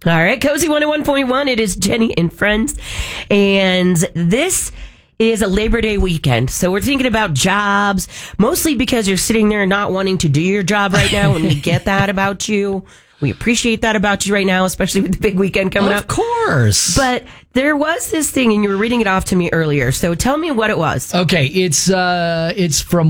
All right, Cozy 101.1. It is Jenny and Friends. And this is a Labor Day weekend. So we're thinking about jobs, mostly because you're sitting there not wanting to do your job right now. And we get that about you. We appreciate that about you right now, especially with the big weekend coming up. Of course. But there was this thing, and you were reading it off to me earlier. So tell me what it was. Okay, it's from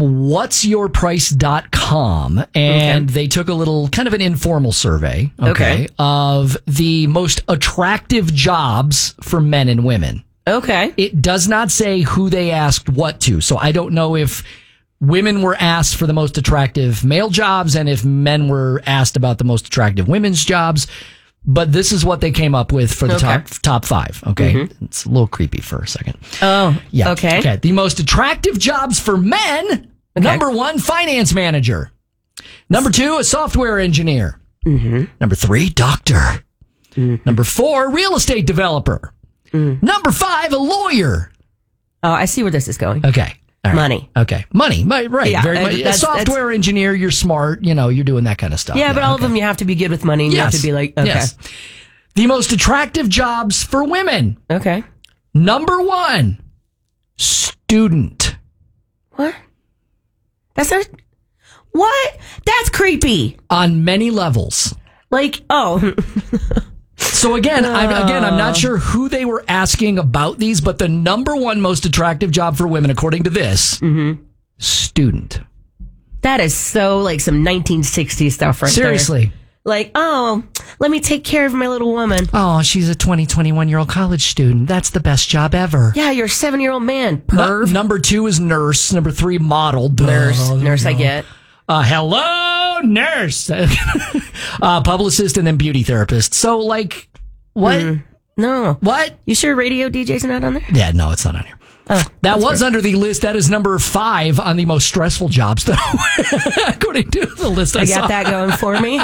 whatsyourprice.com, and they took a little kind of an informal survey, of the most attractive jobs for men and women. Okay. It does not say who they asked what to, so I don't know if women were asked for the most attractive male jobs and if men were asked about the most attractive women's jobs. But this is what they came up with for the top five. Okay. Mm-hmm. It's a little creepy for a second. Oh, yeah. Okay. The most attractive jobs for men. Okay. Number 1, finance manager. Number 2, a software engineer. Mm-hmm. Number 3, doctor. Mm-hmm. Number 4, real estate developer. Mm. Number 5, a lawyer. Oh, I see where this is going. Okay. Right. Money. Okay. Money. Right. Yeah, very much. A software engineer, you're smart, you're doing that kind of stuff. Yeah, but all of them, you have to be good with money. And you have to be like, okay. Yes. The most attractive jobs for women. Okay. Number 1, student. What? That's not... What? That's creepy. On many levels. Like, oh... So again, I'm not sure who they were asking about these, but the number 1 most attractive job for women, according to this, student. That is so like some 1960s stuff right Seriously. there. Like, oh, let me take care of my little woman. Oh, she's a 21-year-old college student. That's the best job ever. Yeah, you're a 7-year-old man. Perv. Number 2 is nurse. Number 3, model. Nurse, I get. Hello, nurse. Publicist and then beauty therapist. So, like, what? No. What? You sure radio DJ's not on there? Yeah, no, it's not on here. Oh, that was under the list. That is number 5 on the most stressful jobs, though, according to the list I saw. Got that going for me.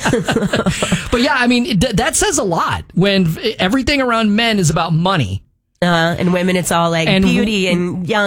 But yeah, I mean, that says a lot when everything around men is about money. And women, it's all like beauty and young.